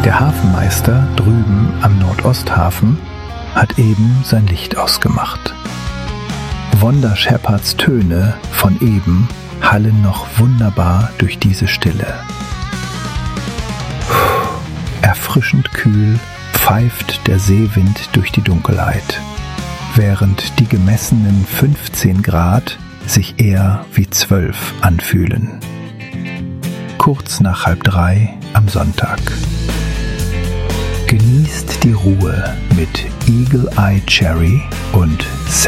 Der Hafenmeister drüben am Nordosthafen hat eben sein Licht ausgemacht. Wanda Shepherds Töne von eben hallen noch wunderbar durch diese Stille. Erfrischend kühl pfeift der Seewind durch die Dunkelheit, während die gemessenen 15 Grad sich eher wie 12 anfühlen. Kurz nach 2:30 am Sonntag. Genießt die Ruhe mit Eagle Eye Cherry und